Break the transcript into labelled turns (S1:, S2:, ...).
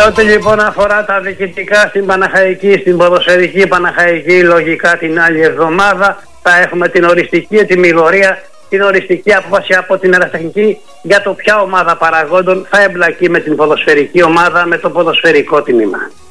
S1: Ό,τι λοιπόν αφορά τα διοικητικά στην Παναχαϊκή, στην ποδοσφαιρική Παναχαϊκή, λογικά την άλλη εβδομάδα θα έχουμε την οριστική ετυμηγορία, την οριστική απόφαση από την Ερασιτεχνική για το ποια ομάδα παραγόντων θα εμπλακεί με την ποδοσφαιρική ομάδα, με το ποδοσφαιρικό τμήμα.